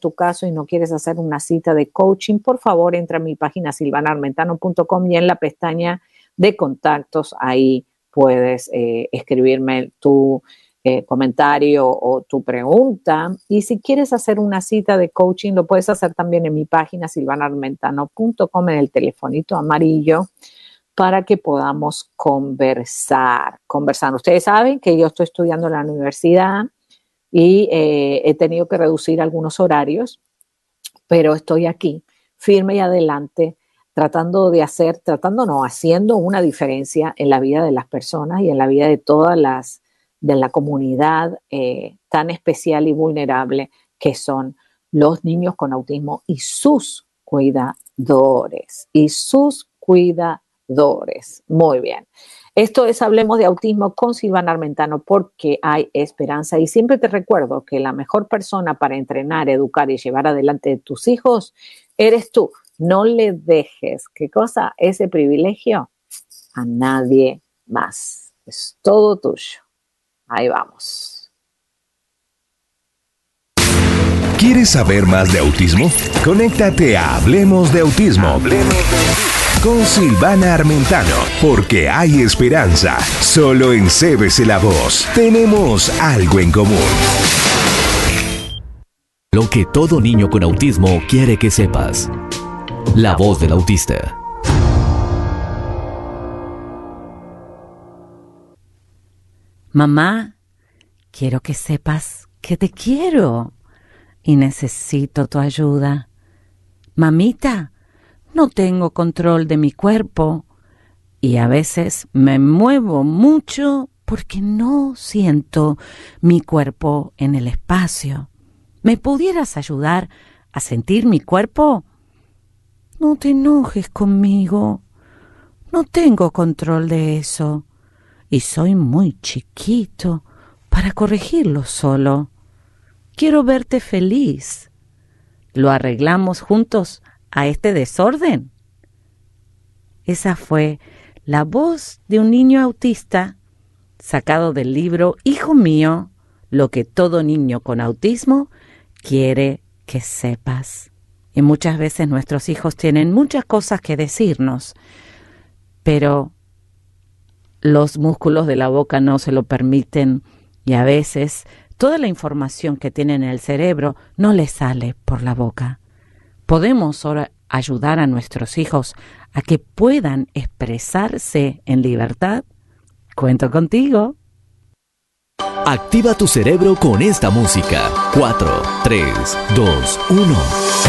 tu caso y no quieres hacer una cita de coaching, por favor entra a mi página silvanarmentano.com y en la pestaña de contactos ahí puedes escribirme tu comentario o tu pregunta. Y si quieres hacer una cita de coaching, lo puedes hacer también en mi página silvanarmentano.com en el telefonito amarillo para que podamos conversar. Ustedes saben que yo estoy estudiando en la universidad y he tenido que reducir algunos horarios, pero estoy aquí, firme y adelante, haciendo una diferencia en la vida de las personas y en la vida de de la comunidad tan especial y vulnerable que son los niños con autismo y sus cuidadores. Muy bien. Esto es Hablemos de Autismo con Silvana Armentano porque hay esperanza. Y siempre te recuerdo que la mejor persona para entrenar, educar y llevar adelante a tus hijos eres tú. No le dejes, ¿qué cosa? Ese privilegio a nadie más. Es todo tuyo. Ahí vamos. ¿Quieres saber más de autismo? Conéctate a Hablemos de Autismo. Con Silvana Armentano, porque hay esperanza. Solo en CBC La Voz tenemos algo en común. Lo que todo niño con autismo quiere que sepas. La voz del autista. Mamá, quiero que sepas que te quiero y necesito tu ayuda. Mamita, no tengo control de mi cuerpo y a veces me muevo mucho porque no siento mi cuerpo en el espacio. ¿Me pudieras ayudar a sentir mi cuerpo? No te enojes conmigo. No tengo control de eso y soy muy chiquito para corregirlo solo. Quiero verte feliz. ¿Lo arreglamos juntos a este desorden? Esa fue la voz de un niño autista sacado del libro Hijo mío, lo que todo niño con autismo quiere que sepas. Y muchas veces nuestros hijos tienen muchas cosas que decirnos, pero los músculos de la boca no se lo permiten y a veces toda la información que tienen en el cerebro no les sale por la boca. Podemos ahora ayudar a nuestros hijos a que puedan expresarse en libertad. Cuento contigo. Activa tu cerebro con esta música. 4, 3, 2, 1.